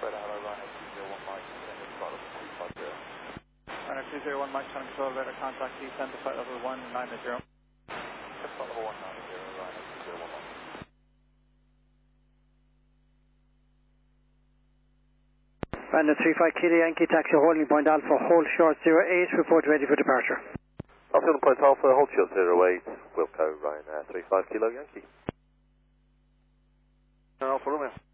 Fred Allo, Rhino 201 Mike, descend to flight level 250. Rhino 201 Mike, trying to control radar contact, descend to flight level 190. Flight level 190, Rhino 201 Mike. Rhino 35 Kilo Yankee, taxi holding point Alpha, hold short 08, report ready for departure. Alpha holding point Alpha, hold short 08, Wilco, Ryan 35 Kilo Yankee. Alpha Romeo.